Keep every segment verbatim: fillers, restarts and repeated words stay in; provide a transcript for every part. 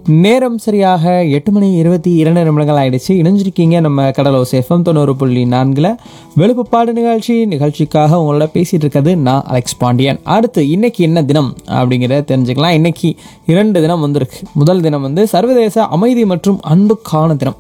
நேரம் சரியாக எட்டு மணி இருபத்தி இரண்டு நிமிடங்கள் ஆயிடுச்சு. இணைஞ்சிருக்கீங்க நம்ம கடலோசை எஃப்எம் தொண்ணூறு புள்ளி நான்கில் வெளுப்புப்பாடு நிகழ்ச்சி நிகழ்ச்சிக்காக உங்களோட பேசிகிட்டு இருக்கிறது நான் அலெக்ஸ் பாண்டியன். அடுத்து இன்னைக்கு என்ன தினம் அப்படிங்கிறத தெரிஞ்சுக்கலாம். இன்னைக்கு இரண்டு தினம் வந்திருக்கு. முதல் தினம் வந்து சர்வதேச அமைதி மற்றும் அன்புக்கான தினம்,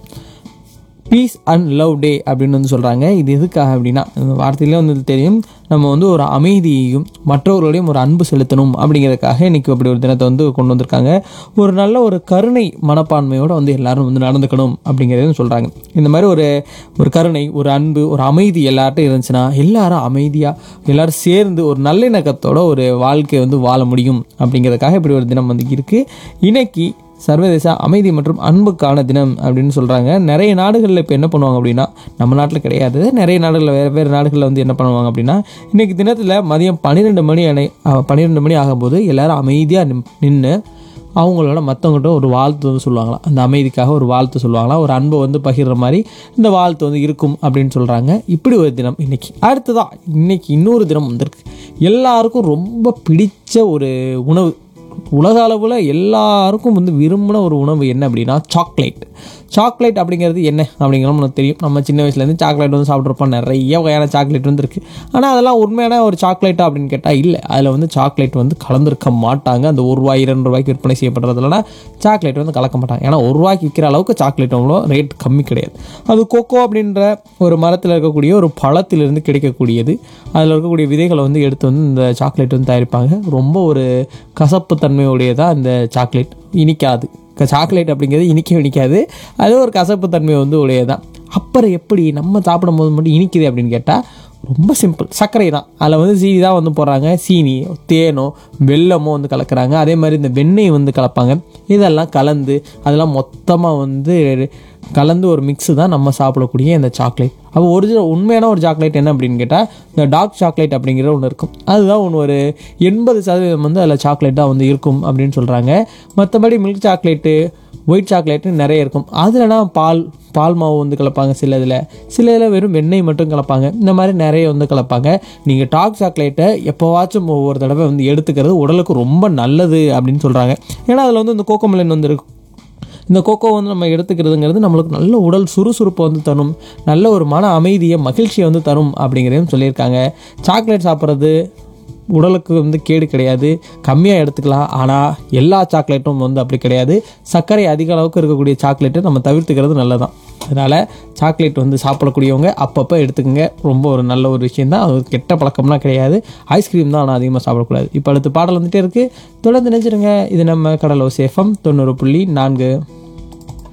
பீஸ் அண்ட் லவ் டே அப்படின்னு வந்து சொல்கிறாங்க. இது எதுக்காக அப்படின்னா, இந்த வார்த்தையிலே வந்து தெரியும், நம்ம வந்து ஒரு அமைதியையும் மற்றவர்களையும் ஒரு அன்பு செலுத்தணும் அப்படிங்கிறதுக்காக இன்றைக்கி அப்படி ஒரு தினத்தை வந்து கொண்டு வந்திருக்காங்க. ஒரு நல்ல ஒரு கருணை மனப்பான்மையோடு வந்து எல்லாரும் வந்து நடந்துக்கணும் அப்படிங்கிறதையும் சொல்கிறாங்க. இந்த மாதிரி ஒரு ஒரு கருணை, ஒரு அன்பு, ஒரு அமைதி எல்லார்ட்டும் இருந்துச்சுன்னா எல்லாரும் அமைதியாக எல்லாரும் சேர்ந்து ஒரு நல்லிணக்கத்தோட ஒரு வாழ்க்கையை வந்து வாழ முடியும் அப்படிங்கிறதுக்காக இப்படி ஒரு தினம் வந்து இருக்குது. இன்னைக்கு சர்வதேச அமைதி மற்றும் அன்புக்கான தினம் அப்படின்னு சொல்கிறாங்க. நிறைய நாடுகளில் இப்போ என்ன பண்ணுவாங்க அப்படின்னா, நம்ம நாட்டில் கிடையாது, நிறைய நாடுகளில் வேறு வேறு நாடுகளில் வந்து என்ன பண்ணுவாங்க அப்படின்னா, இன்றைக்கி தினத்தில் மதியம் பன்னிரெண்டு மணி அணை பன்னிரெண்டு மணி ஆகும்போது எல்லோரும் அமைதியாக நின் நின்று அவங்களோட மற்றவங்கள்ட்ட ஒரு வாழ்த்து வந்து சொல்லுவாங்களாம். அந்த அமைதிக்காக ஒரு வாழ்த்து சொல்லுவாங்களாம். ஒரு அன்பை வந்து பகிர்ற மாதிரி இந்த வாழ்த்து வந்து இருக்கும் அப்படின்னு சொல்கிறாங்க. இப்படி ஒரு தினம் இன்றைக்கி. அடுத்ததான் இன்றைக்கி இன்னொரு தினம் வந்திருக்கு. எல்லாருக்கும் ரொம்ப பிடிச்ச ஒரு உணவு, உலக அளவில் எல்லாருக்கும் வந்து விரும்பின ஒரு உணவு என்ன அப்படின்னா சாக்லேட். சாக்லேட் அப்படிங்கிறது என்ன அப்படிங்கிறது நமக்கு தெரியும். நம்ம சின்ன வயசுலேருந்து சாக்லேட் வந்து சாப்பிட்ருப்போம். நிறைய வகையான சாக்லேட் வந்து இருக்குது. ஆனால் அதெல்லாம் உண்மையான ஒரு சாக்லேட்டா அப்படின்னு கேட்டால் இல்லை. அதில் வந்து சாக்லேட் வந்து கலந்துருக்க மாட்டாங்க. அந்த ஒரு ரூபாய் இரண்டு ரூபாய்க்கு விற்பனை செய்யப்படுறதுலனா சாக்லேட் வந்து கலக்க மாட்டாங்க. ஏன்னா ஒரு ரூபாய்க்கு விற்கிற அளவுக்கு சாக்லேட் அவ்வளோ ரேட் கம்மி கிடையாது. அது கொக்கோ அப்படின்ற ஒரு மரத்தில் இருக்கக்கூடிய ஒரு பழத்திலிருந்து கிடைக்கக்கூடியது. அதில் இருக்கக்கூடிய விதைகளை வந்து எடுத்து வந்து இந்த சாக்லேட் வந்து தயாரிப்பாங்க. ரொம்ப ஒரு கசப்பு தன்மையுடையதாக இந்த சாக்லேட். இனிக்காது. சாக்லேட் அப்படிங்கிறது இனிக்க இனிக்காது, அது ஒரு கசப்பு தன்மை வந்து உடையதான். அப்புறம் எப்படி நம்ம சாப்பிடும் போது மட்டும் இனிக்குது அப்படின்னு கேட்டால் ரொம்ப சிம்பிள். சர்க்கரை தான். அதில் வந்து சீனி தான் வந்து போடுறாங்க. சீனி, தேனோ, வெல்லமோ வந்து கலக்கிறாங்க. அதே மாதிரி இந்த வெண்ணெய் வந்து கலப்பாங்க. இதெல்லாம் கலந்து அதெல்லாம் மொத்தமாக வந்து கலந்து ஒரு மிக்ஸு தான் நம்ம சாப்பிடக்கூடிய இந்த சாக்லேட். அப்போ ஒரிஜினல் உண்மையான ஒரு சாக்லேட் என்ன அப்படின்னு கேட்டால் இந்த டார்க் சாக்லேட் அப்படிங்கிற ஒன்று இருக்கும். அதுதான் ஒன்று ஒரு எண்பது சதவீதம் வந்து அதில் சாக்லேட் தான் வந்து இருக்கும் அப்படின்னு சொல்கிறாங்க. மற்றபடி மில்க் சாக்லேட்டு, ஒயிட் சாக்லேட்டு நிறைய இருக்கும். அதில்னா பால் பால் மாவு வந்து கலப்பாங்க. சில இதில் சில இதில் வெறும் வெண்ணெய் மட்டும் கலப்பாங்க. இந்த மாதிரி நிறைய வந்து கலப்பாங்க. நீங்கள் டார்க் சாக்லேட்டை எப்போவாச்சும் ஒவ்வொரு தடவை வந்து எடுத்துக்கிறது உடலுக்கு ரொம்ப நல்லது அப்படின்னு சொல்கிறாங்க. ஏன்னா அதில் வந்து இந்த கோகோமெலன் வந்து இருக்கும். இந்த கோகோ வந்து நம்ம எடுத்துக்கிறதுங்கிறது நம்மளுக்கு நல்ல உடல் சுறுசுறுப்பை வந்து தரும், நல்ல ஒரு மன அமைதியை, மகிழ்ச்சியை வந்து தரும் அப்படிங்கிறதையும் சொல்லியிருக்காங்க. சாக்லேட் சாப்பிட்றது உடலுக்கு வந்து கேடு கிடையாது, கம்மியாக எடுத்துக்கலாம். ஆனால் எல்லா சாக்லேட்டும் வந்து அப்படி கிடையாது. சர்க்கரை அதிக அளவுக்கு இருக்கக்கூடிய சாக்லேட்டை நம்ம தவிர்த்துக்கிறது நல்லதான். அதனால் சாக்லேட் வந்து சாப்பிடக்கூடியவங்க அப்பப்போ எடுத்துக்கோங்க. ரொம்ப ஒரு நல்ல ஒரு விஷயந்தான். அது கெட்ட பழக்கம்லாம் கிடையாது. ஐஸ்கிரீம் தான் ஆனால் அதிகமாக சாப்பிடக்கூடாது. இப்போ அடுத்து பாடல் வந்துகிட்டே இருக்குது. தொடர்ந்து நினைச்சிருங்க. இது நம்ம கடலோசை எஃப்எம் தொண்ணூறு புள்ளி நான்கு.